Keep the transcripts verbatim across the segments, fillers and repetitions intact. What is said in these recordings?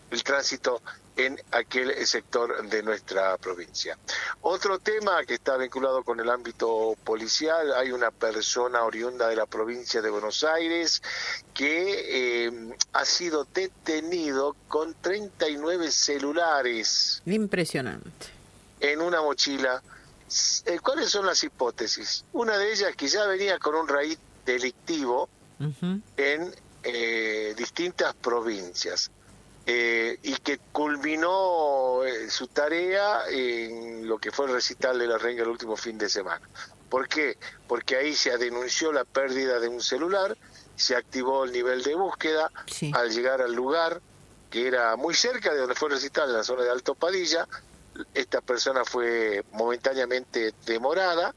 el tránsito en aquel sector de nuestra provincia. Otro tema que está vinculado con el ámbito policial, hay una persona oriunda de la provincia de Buenos Aires que eh, ha sido detenido con treinta y nueve celulares. Impresionante. En una mochila. Eh, ¿Cuáles son las hipótesis? Una de ellas que ya venía con un raíz delictivo uh-huh. en eh, distintas provincias. Eh, y que culminó eh, su tarea en lo que fue el recital de La Renga el último fin de semana. ¿Por qué? Porque ahí se denunció la pérdida de un celular, se activó el nivel de búsqueda, sí. Al llegar al lugar, que era muy cerca de donde fue el recital, en la zona de Alto Padilla, esta persona fue momentáneamente demorada,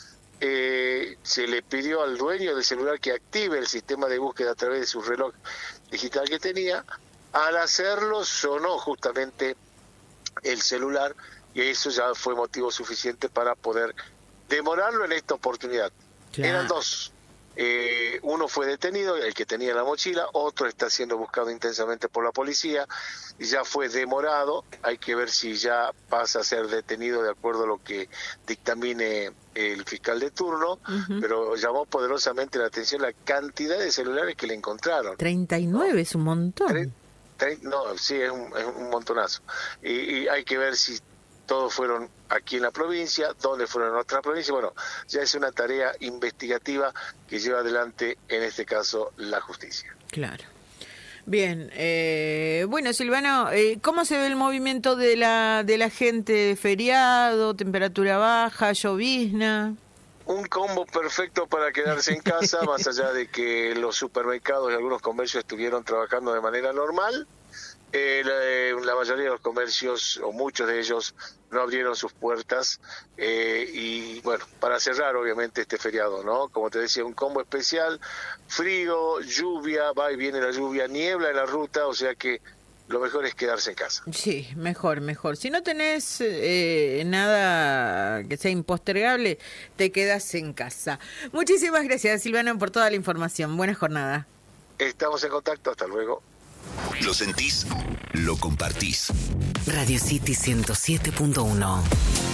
eh, se le pidió al dueño del celular que active el sistema de búsqueda a través de su reloj digital que tenía. Al hacerlo sonó justamente el celular y eso ya fue motivo suficiente para poder demorarlo en esta oportunidad. Claro. Eran dos. Eh, uno fue detenido, el que tenía la mochila, otro está siendo buscado intensamente por la policía y ya fue demorado. Hay que ver si ya pasa a ser detenido de acuerdo a lo que dictamine el fiscal de turno, uh-huh. pero llamó poderosamente la atención la cantidad de celulares que le encontraron. treinta y nueve, ¿no? Es un montón. Tre- No, sí, es un, es un montonazo. Y, y hay que ver si todos fueron aquí en la provincia, dónde fueron en otra provincia. Bueno, ya es una tarea investigativa que lleva adelante, en este caso, la justicia. Claro. Bien, eh, bueno, Silvano, eh, ¿cómo se ve el movimiento de la, de la gente de feriado, temperatura baja, llovizna? Un combo perfecto para quedarse en casa, más allá de que los supermercados y algunos comercios estuvieron trabajando de manera normal. Eh, la, la mayoría de los comercios, o muchos de ellos, no abrieron sus puertas. Eh, y bueno, para cerrar obviamente este feriado, ¿no? Como te decía, un combo especial, frío, lluvia, va y viene la lluvia, niebla en la ruta, o sea que lo mejor es quedarse en casa. Sí, mejor, mejor. Si no tenés eh, nada que sea impostergable, te quedas en casa. Muchísimas gracias, Silvano, por toda la información. Buena jornada. Estamos en contacto, hasta luego. Lo sentís, lo compartís. Radio City ciento siete punto uno.